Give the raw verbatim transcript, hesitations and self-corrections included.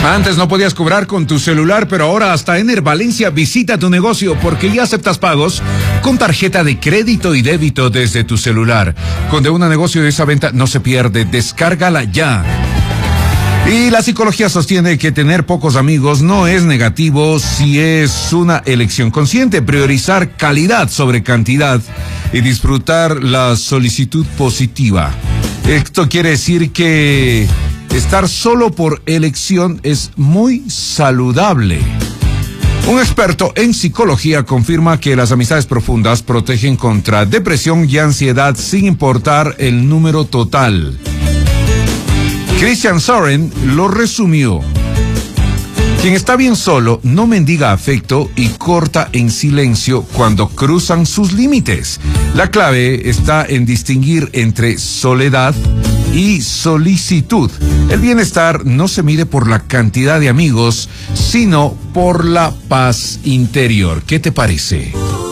Antes no podías cobrar con tu celular, pero ahora hasta Ener Valencia visita tu negocio porque ya aceptas pagos con tarjeta de crédito y débito desde tu celular. Con De Una Negocio, esa venta no se pierde. Descárgala ya. Y la psicología sostiene que tener pocos amigos no es negativo si es una elección consciente. Priorizar calidad sobre cantidad y disfrutar la solicitud positiva. Esto quiere decir que estar solo por elección es muy saludable. Un experto en psicología confirma que las amistades profundas protegen contra depresión y ansiedad sin importar el número total. Christian Soren lo resumió. Quien está bien solo no mendiga afecto y corta en silencio cuando cruzan sus límites. La clave está en distinguir entre soledad y solicitud. El bienestar no se mide por la cantidad de amigos, sino por la paz interior. ¿Qué te parece?